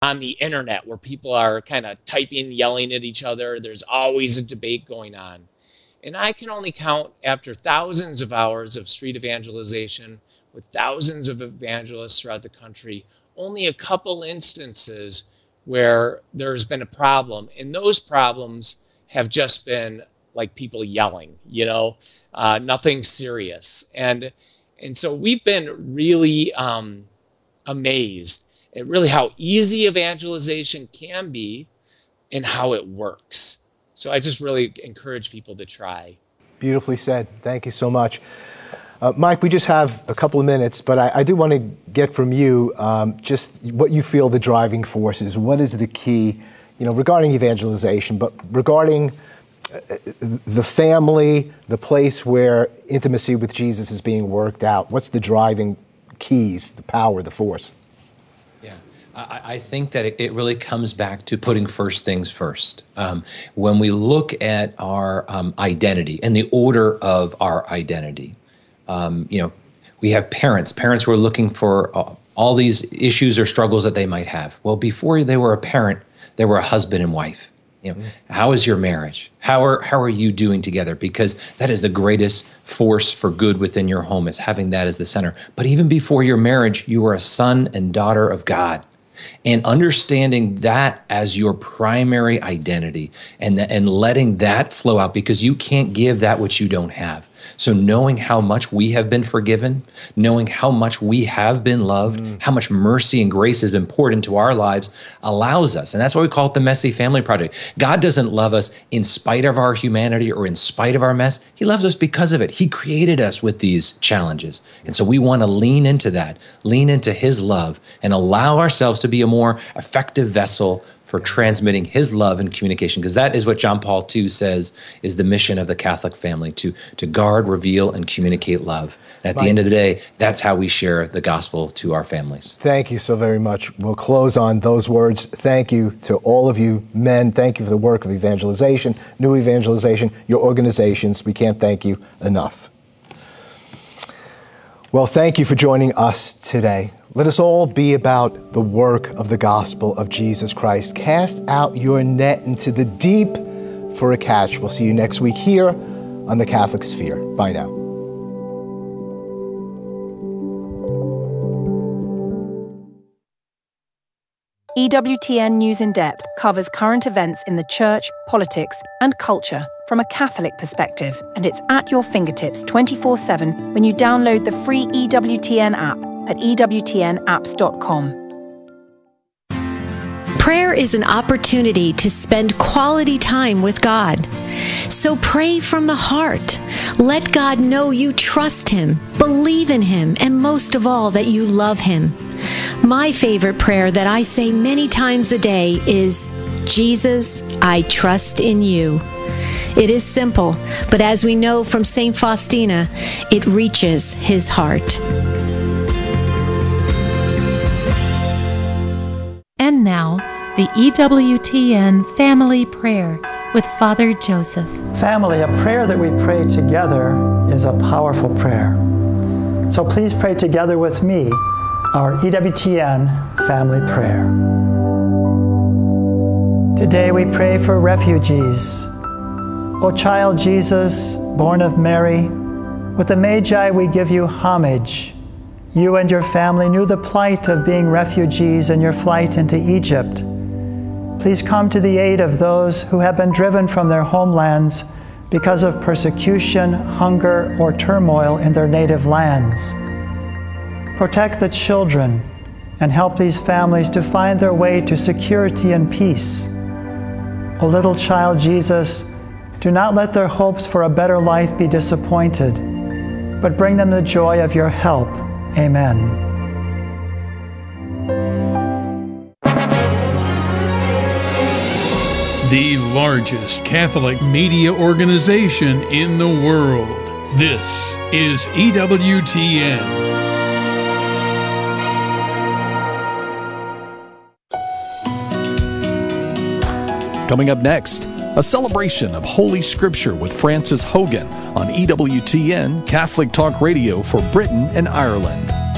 on the internet where people are kind of typing, yelling at each other. There's always a debate going on. And I can only count, after thousands of hours of street evangelization with thousands of evangelists throughout the country, only a couple instances where there's been a problem. And those problems have just been like people yelling, nothing serious. And so we've been really amazed at really how easy evangelization can be and how it works. So I just really encourage people to try. Beautifully said. Thank you so much. Mike, we just have a couple of minutes, but I do want to get from you just what you feel the driving force is. What is the key, regarding evangelization, but regarding the family, the place where intimacy with Jesus is being worked out? What's the driving keys, the power, the force? I think that it really comes back to putting first things first. When we look at our identity and the order of our identity, we have parents who are looking for all these issues or struggles that they might have. Well, before they were a parent, they were a husband and wife. How is your marriage? How are you doing together? Because that is the greatest force for good within your home, is having that as the center. But even before your marriage, you are a son and daughter of God. And understanding that as your primary identity and letting that flow out, because you can't give that which you don't have. So knowing how much we have been forgiven, knowing how much we have been loved, how much mercy and grace has been poured into our lives allows us. And that's why we call it the Messy Family Project. God doesn't love us in spite of our humanity or in spite of our mess. He loves us because of it. He created us with these challenges. And so we want to lean into that, lean into his love, and allow ourselves to be a more effective vessel for transmitting his love and communication, because that is what John Paul II says is the mission of the Catholic family, to guard, reveal, and communicate love. And at the end of the day, that's how we share the gospel to our families. Thank you so very much. We'll close on those words. Thank you to all of you men. Thank you for the work of evangelization, New Evangelization, your organizations. We can't thank you enough. Well, thank you for joining us today. Let us all be about the work of the gospel of Jesus Christ. Cast out your net into the deep for a catch. We'll see you next week here on The Catholic Sphere. Bye now. EWTN News in Depth covers current events in the church, politics, and culture from a Catholic perspective, and it's at your fingertips 24/7 when you download the free EWTN app at ewtnapps.com. Prayer is an opportunity to spend quality time with God. So pray from the heart. Let God know you trust Him, believe in Him, and most of all, that you love Him. My favorite prayer that I say many times a day is, Jesus, I trust in you. It is simple, but as we know from St. Faustina, it reaches His heart. And now, the EWTN Family Prayer with Father Joseph. Family, a prayer that we pray together is a powerful prayer. So please pray together with me our EWTN Family Prayer. Today we pray for refugees. O child Jesus, born of Mary, with the Magi we give you homage. You and your family knew the plight of being refugees in your flight into Egypt. Please come to the aid of those who have been driven from their homelands because of persecution, hunger, or turmoil in their native lands. Protect the children and help these families to find their way to security and peace. O little child Jesus, do not let their hopes for a better life be disappointed, but bring them the joy of your help. Amen. The largest Catholic media organization in the world. This is EWTN. Coming up next, a celebration of Holy Scripture with Francis Hogan on EWTN, Catholic Talk Radio for Britain and Ireland.